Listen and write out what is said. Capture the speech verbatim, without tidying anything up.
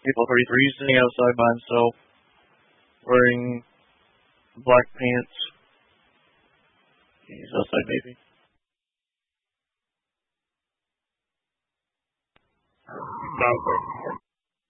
April thirty-three, sitting outside by himself, wearing black pants. He's outside, maybe. Nothing.